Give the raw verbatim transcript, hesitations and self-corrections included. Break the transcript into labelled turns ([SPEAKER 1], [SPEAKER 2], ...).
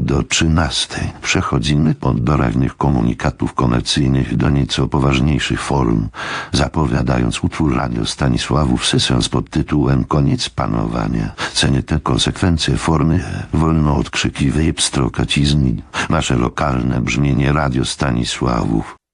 [SPEAKER 1] do trzynastej. Przechodzimy od doraźnych komunikatów komercyjnych do nieco poważniejszych form, zapowiadając utwór Radio Stanisławów sesans pod tytułem Koniec panowania. Cenię te konsekwencje formy, wolno od krzyki wyjeb, strokacizny, nasze lokalne brzmienie Radio Stanisławów.